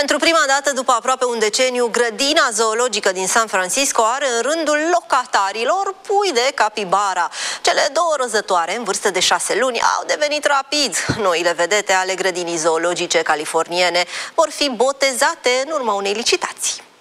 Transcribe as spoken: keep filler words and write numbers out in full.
Pentru prima dată după aproape un deceniu, grădina zoologică din San Francisco are în rândul locatarilor pui de capibara. Cele două rozătoare, în vârstă de șase luni, au devenit rapid noile vedete ale grădinii zoologice californiene. Vor fi botezate în urma unei licitații.